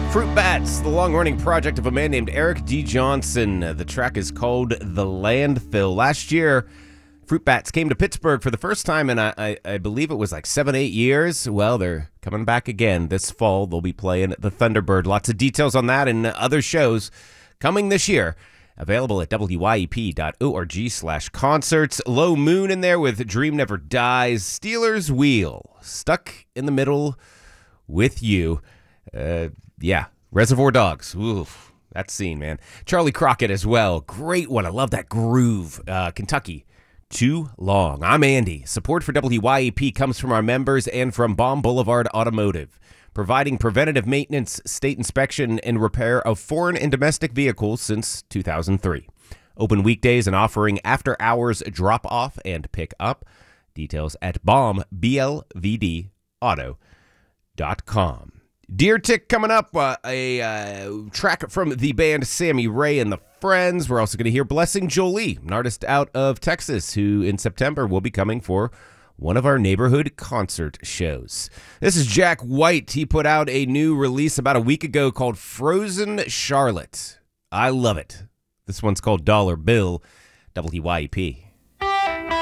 Fruit Bats, the long-running project of a man named Eric D. Johnson. The track is called The Landfill. Last year, Fruit Bats came to Pittsburgh for the first time in, I believe it was like 7-8 years. Well, they're coming back again this fall. They'll be playing at the Thunderbird. Lots of details on that and other shows coming this year. Available at wyep.org/concerts. Low Moon in there with Dream Never Dies. Steelers Wheel, Stuck in the Middle with You. Yeah, Reservoir Dogs. Oof, that scene, man. Charlie Crockett as well. Great one. I love that groove. Kentucky, Too Long. I'm Andy. Support for WYEP comes from our members and from Baum Boulevard Automotive, providing preventative maintenance, state inspection, and repair of foreign and domestic vehicles since 2003. Open weekdays and offering after-hours drop-off and pick-up. Details at BaumBLVDauto.com. Deer Tick coming up, a track from the band Sammy Ray and the Friends. We're also going to hear Blessing Jolie, an artist out of Texas who in September will be coming for one of our neighborhood concert shows. This is Jack White. He put out a new release about a week ago called Frozen Charlotte. I love it. This one's called Dollar Bill, WYEP.